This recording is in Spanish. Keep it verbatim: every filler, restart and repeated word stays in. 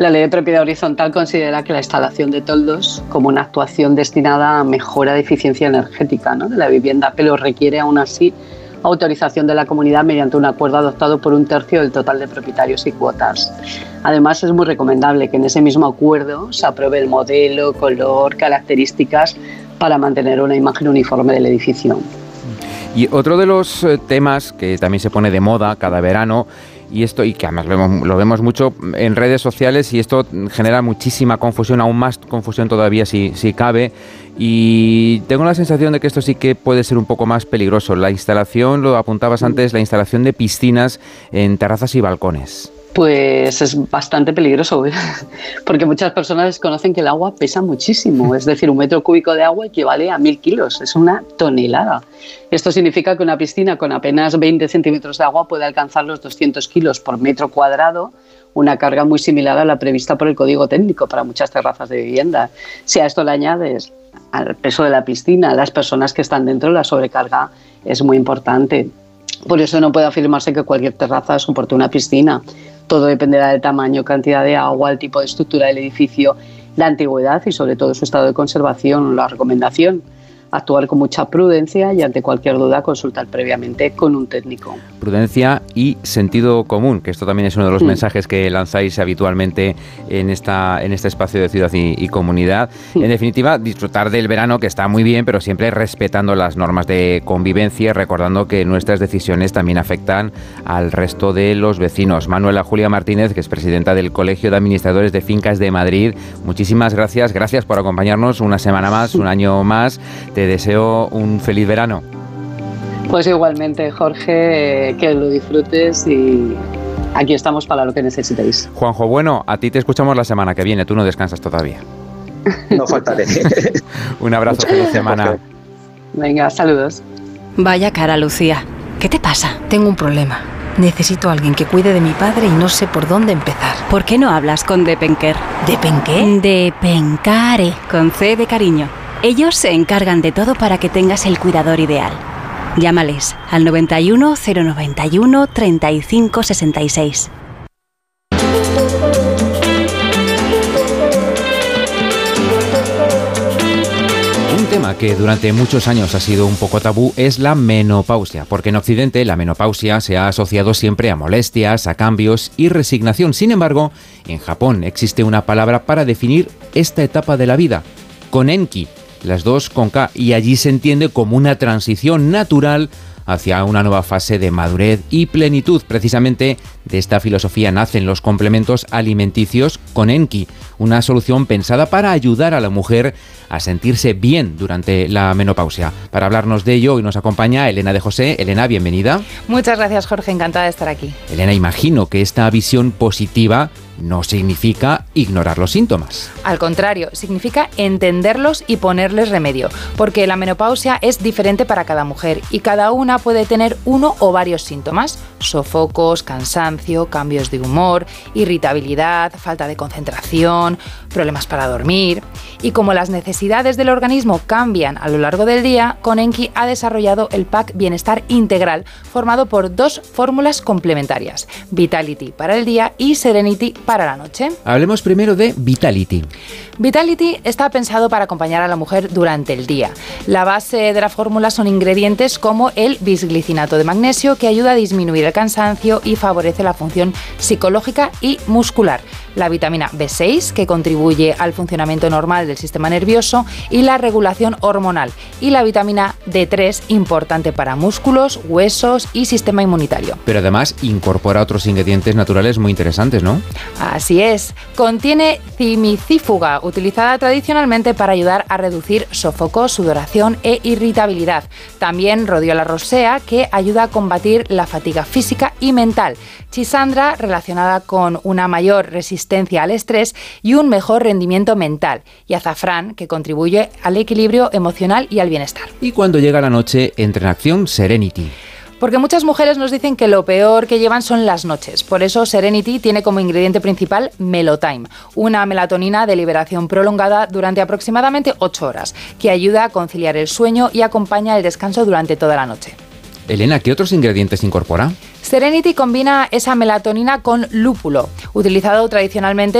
La Ley de Propiedad Horizontal considera que la instalación de toldos como una actuación destinada a mejora de eficiencia energética, ¿no?, de la vivienda, pero requiere aún así autorización de la comunidad mediante un acuerdo adoptado por un tercio del total de propietarios y cuotas. Además, es muy recomendable que en ese mismo acuerdo se apruebe el modelo, color, características para mantener una imagen uniforme del edificio. Y otro de los temas que también se pone de moda cada verano, y esto, y que además lo vemos, lo vemos mucho en redes sociales, y esto genera muchísima confusión, aún más confusión todavía si, si cabe, y tengo la sensación de que esto sí que puede ser un poco más peligroso. La instalación, lo apuntabas antes, la instalación de piscinas en terrazas y balcones. Pues es bastante peligroso, porque muchas personas desconocen que el agua pesa muchísimo, es decir, un metro cúbico de agua equivale a mil kilos, es una tonelada. Esto significa que una piscina con apenas veinte centímetros de agua puede alcanzar los doscientos kilos por metro cuadrado, una carga muy similar a la prevista por el Código Técnico para muchas terrazas de vivienda. Si a esto le añades al peso de la piscina, a las personas que están dentro, la sobrecarga es muy importante. Por eso no puede afirmarse que cualquier terraza soporte una piscina. Todo dependerá del tamaño, cantidad de agua, el tipo de estructura del edificio, la antigüedad y sobre todo su estado de conservación. La recomendación: actuar con mucha prudencia y ante cualquier duda consultar previamente con un técnico. Prudencia y sentido común, que esto también es uno de los sí. mensajes que lanzáis habitualmente en esta en este espacio de ciudad y, y comunidad. Sí. En definitiva, disfrutar del verano, que está muy bien, pero siempre respetando las normas de convivencia, recordando que nuestras decisiones también afectan al resto de los vecinos. Manuela Julia Martínez, que es presidenta del Colegio de Administradores de Fincas de Madrid, muchísimas gracias. Gracias por acompañarnos una semana más, un año más. Te deseo un feliz verano. Pues igualmente, Jorge, que lo disfrutes y aquí estamos para lo que necesitéis. Juanjo, bueno, a ti te escuchamos la semana que viene, tú no descansas todavía. No faltaré. Un abrazo, feliz semana. Venga, saludos. Vaya cara, Lucía. ¿Qué te pasa? Tengo un problema. Necesito a alguien que cuide de mi padre y no sé por dónde empezar. ¿Por qué no hablas con Depenker? ¿Depenqué? Depencare, con C de cariño. Ellos se encargan de todo para que tengas el cuidador ideal. Llámales al noventa y uno, cero noventa y uno, treinta y cinco sesenta y seis. Un tema que durante muchos años ha sido un poco tabú es la menopausia, porque en Occidente la menopausia se ha asociado siempre a molestias, a cambios y resignación. Sin embargo, en Japón existe una palabra para definir esta etapa de la vida: konenki. Las dos con K, y allí se entiende como una transición natural hacia una nueva fase de madurez y plenitud. Precisamente de esta filosofía nacen los complementos alimenticios Konenki, una solución pensada para ayudar a la mujer a sentirse bien durante la menopausia. Para hablarnos de ello, hoy nos acompaña Elena de José. Elena, bienvenida. Muchas gracias, Jorge, encantada de estar aquí. Elena, imagino que esta visión positiva no significa ignorar los síntomas. Al contrario, significa entenderlos y ponerles remedio, porque la menopausia es diferente para cada mujer y cada una puede tener uno o varios síntomas: sofocos, cansancio, cambios de humor, irritabilidad, falta de concentración, problemas para dormir. Y como las necesidades del organismo cambian a lo largo del día, Konenki ha desarrollado el pack Bienestar Integral, formado por dos fórmulas complementarias: Vitality para el día y Serenity para la noche. Hablemos primero de Vitality. Vitality está pensado para acompañar a la mujer durante el día. La base de la fórmula son ingredientes como el bisglicinato de magnesio, que ayuda a disminuir el cansancio y favorece la función psicológica y muscular. La vitamina B seis, que contribuye al funcionamiento normal del sistema nervioso y la regulación hormonal. Y la vitamina D tres, importante para músculos, huesos y sistema inmunitario. Pero además incorpora otros ingredientes naturales muy interesantes, ¿no? Así es. Contiene cimicífuga, utilizada tradicionalmente para ayudar a reducir sofocos, sudoración e irritabilidad. También rhodiola rosea, que ayuda a combatir la fatiga física y mental. Chisandra, relacionada con una mayor resistencia al estrés y un mejor rendimiento mental. Y azafrán, que contribuye al equilibrio emocional y al bienestar. Y cuando llega la noche, entra en acción Serenity. Porque muchas mujeres nos dicen que lo peor que llevan son las noches. Por eso Serenity tiene como ingrediente principal Melotime, una melatonina de liberación prolongada durante aproximadamente ocho horas, que ayuda a conciliar el sueño y acompaña el descanso durante toda la noche. Elena, ¿qué otros ingredientes incorpora? Serenity combina esa melatonina con lúpulo, utilizado tradicionalmente